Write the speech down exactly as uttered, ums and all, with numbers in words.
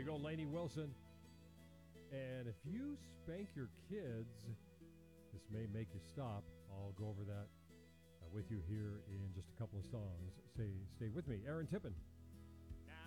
you go, Lainey Wilson. And if you spank your kids, this may make you stop. I'll go over that uh, with you here in just a couple of songs. Stay, stay with me. Aaron Tippin